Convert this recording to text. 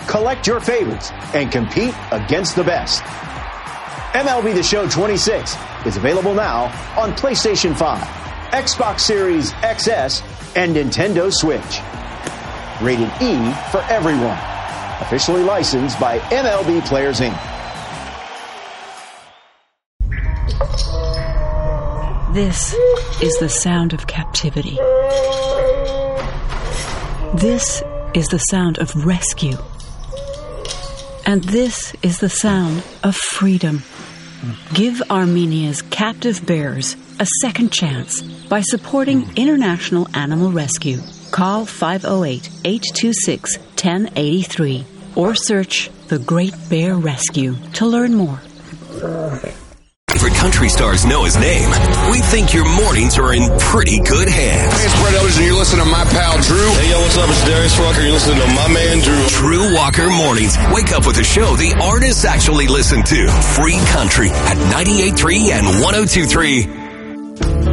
collect your favorites, and compete against the best. MLB The Show 26 is available now on PlayStation 5, Xbox Series XS, and Nintendo Switch. Rated E for everyone. Officially licensed by MLB Players, Inc. This is the sound of captivity. This is the sound of rescue. And this is the sound of freedom. Give Armenia's captive bears a second chance by supporting International Animal Rescue. Call 508-826-1083 or search The Great Bear Rescue to learn more. Favorite country stars know his name. We think your mornings are in pretty good hands. Hey, it's Brett Elders, and you're listening to my pal Drew. Hey, yo, what's up? It's Darius Rucker. You're listening to my man Drew. Drew Walker Mornings. Wake up with a show the artists actually listen to. Free Country at 98.3 and 102.3